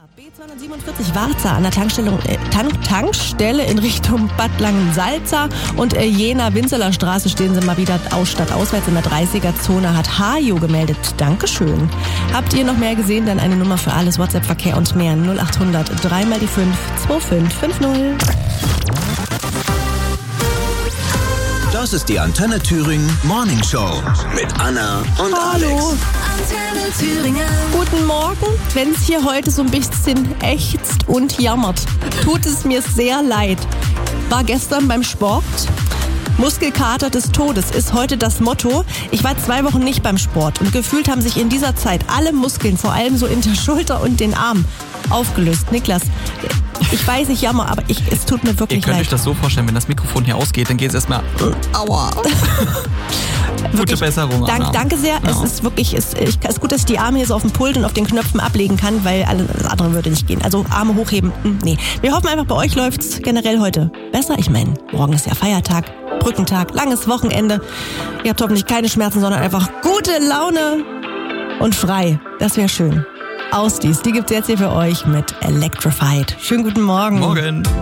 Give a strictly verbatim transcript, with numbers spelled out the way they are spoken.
B zweihundertsiebenundvierzig Warza an der Tankstelle, äh, Tank, Tankstelle in Richtung Bad Langensalza und äh, Jena Winzeler Straße stehen sie mal wieder aus, statt auswärts in der dreißiger-Zone, hat Hajo gemeldet. Dankeschön. Habt ihr noch mehr gesehen? Dann eine Nummer für alles, WhatsApp-Verkehr und mehr. null acht hundert drei mal die fünf zwei fünf fünf null. Das ist die Antenne Thüringen Morning Show mit Anna und Hallo. Alex. Antenne Thüringen. Guten Morgen. Wenn es hier heute so ein bisschen ächzt und jammert, tut es mir sehr leid. War gestern beim Sport. Muskelkater des Todes ist heute das Motto. Ich war zwei Wochen nicht beim Sport und gefühlt haben sich in dieser Zeit alle Muskeln, vor allem so in der Schulter und den Arm, aufgelöst. Niklas, ich weiß, ich jammer, aber ich, es tut mir wirklich leid. Ihr könnt leid. euch das so vorstellen, wenn das Mikrofon hier ausgeht, dann geht es erstmal äh, aua. Gute Besserung, Dank, Danke sehr. Ja. Es ist wirklich, es ist gut, dass ich die Arme hier so auf dem Pult und auf den Knöpfen ablegen kann, weil alles andere würde nicht gehen. Also Arme hochheben, nee. Wir hoffen einfach, bei euch läuft's generell heute besser. Ich meine, morgen ist ja Feiertag, Brückentag, langes Wochenende. Ihr habt hoffentlich keine Schmerzen, sondern einfach gute Laune und frei. Das wäre schön. Ausdies, die gibt's jetzt hier für euch mit Electrified. Schönen guten Morgen. Morgen.